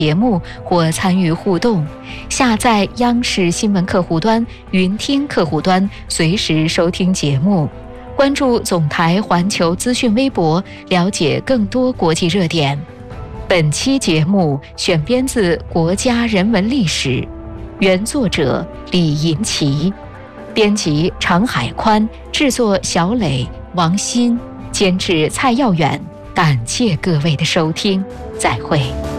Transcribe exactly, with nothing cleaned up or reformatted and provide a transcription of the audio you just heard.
节目或参与互动。下载央视新闻客户端、云听客户端，随时收听节目。关注总台环球资讯微博，了解更多国际热点。本期节目选编自《国家人文历史》，原作者李银奇，编辑常海宽，制作小磊、王鑫，监制蔡耀远。感谢各位的收听，再会。